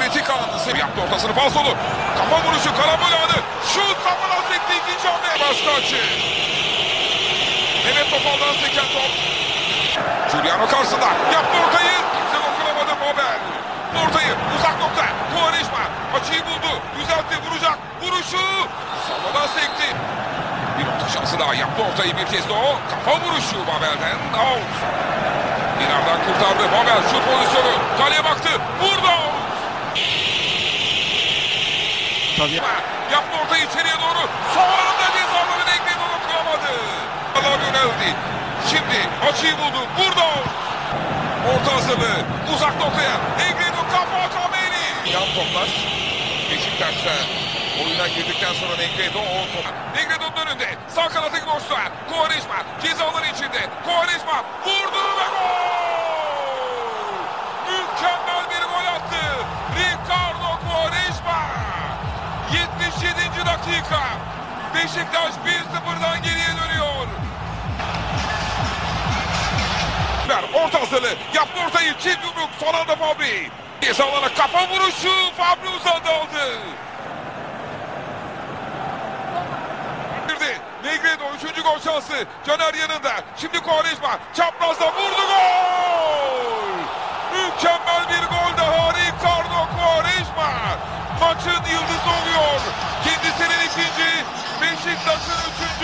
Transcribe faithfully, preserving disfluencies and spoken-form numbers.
kritik anı. Seri yaptı ortasını falsolu. Kafa vuruşu, karambol anı. Şut kafadan sekti, ikinci hamle. Başka açı. Mehmet Topal'dan seken top. Giuliano karşısında. Yaptı ortayı. Kimse dokunamadı Babel. Ortayı uzak nokta. Quaresma açıyı buldu. Düzeltti, vuracak. Vuruşu. Salla'dan sekti. Bir orta şansı daha. Yaptı ortayı bir kez de o. Kafa vuruşu Babel'den. Out. İnardan kurtardı. Babel şut pozisyonu. Kaleye baktı. Vurdu. Tabii. Yaptı ortayı içeriye doğru. Son anda cezaları Negri dokunamadı. Allah yöneldi. Şimdi açıyı buldu. Vurdu. Orta hazırlığı. Uzak noktaya. Negredo kafa Kameli. Yan toplar. Beşiktaş'ta oyuna girdikten sonra Negredo o top. Negredo'nun önünde. Sağ kanattaki boşluğa. Quaresma cezaların içinde. Quaresma vurdu ve gol! Mükemmel bir gol attı. Ricardo Quaresma. yetmiş yedinci dakika. Beşiktaş bir sıfırdan geriye dönüyor. Orta hazırlığı. Yaptı ortayı. Çift yumruk. Son anda Fabri. Ceza alana kafa vuruşu. Fabri uzandı aldı. Negredo üçüncü gol şansı. Caner yanında. Şimdi Quaresma. Çaprazda vurdu, gol! Mükemmel bir gol daha. Ricardo Quaresma. Maçın yıldızı oluyor. Kendisinin ikinci. Beşiktaş'ın üçüncü.